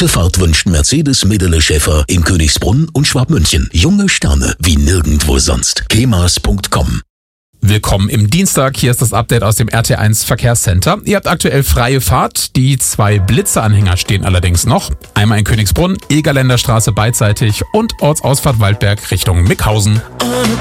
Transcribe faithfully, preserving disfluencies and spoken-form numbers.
Gute Fahrt wünscht Mercedes Medele Schäfer in Königsbrunn und Schwabmünchen. Junge Sterne wie nirgendwo sonst. kemas punkt com. Willkommen im Dienstag. Hier ist das Update aus dem R T eins Verkehrscenter. Ihr habt aktuell freie Fahrt. Die zwei Blitzeanhänger stehen allerdings noch. Einmal in Königsbrunn, Egerländer Straße beidseitig und Ortsausfahrt Waldberg Richtung Mickhausen.